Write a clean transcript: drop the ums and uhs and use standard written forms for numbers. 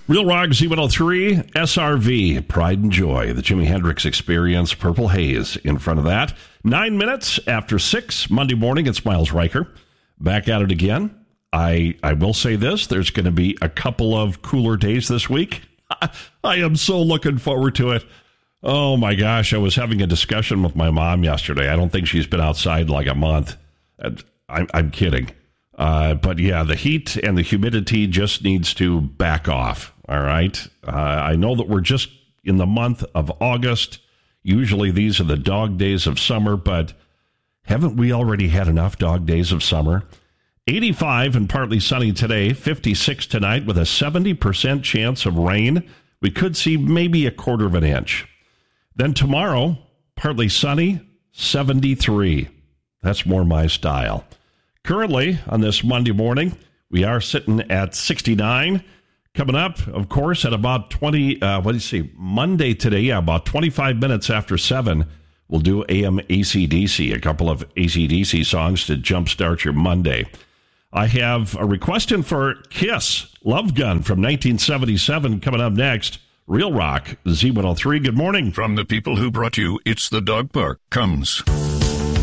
Real Rock Z103, SRV, Pride and Joy, the Jimi Hendrix Experience, Purple Haze in front of that. 9 minutes after 6, Monday morning, it's Miles Riker. Back at it again. I will say this, there's going to be a couple of cooler days this week. I am so looking forward to it. Oh my gosh, I was having a discussion with my mom yesterday. I don't think she's been outside in like a month. I'm kidding. But yeah, the heat and the humidity just needs to back off. All right. I know that we're just in the month of August. Usually these are the dog days of summer, but haven't we already had enough dog days of summer? 85 and partly sunny today, 56 tonight with a 70% chance of rain. We could see maybe a quarter of an inch. Then tomorrow, partly sunny, 73. That's more my style. Currently, on this Monday morning, we are sitting at 69. Coming up, of course, at about Monday today, about 25 minutes after 7, we'll do AM AC/DC, a couple of AC/DC songs to jumpstart your Monday. I have a request in for Kiss, Love Gun from 1977 coming up next. Real Rock, Z103, good morning. From the people who brought you It's the Dog Park comes...